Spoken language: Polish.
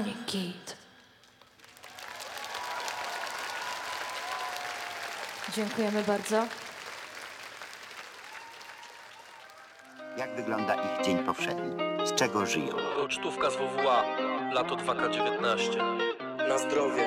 Git. Dziękujemy bardzo. Jak wygląda ich dzień powszedni? Z czego żyją? Ucztówka z WWA, lato 2K19. Na zdrowie.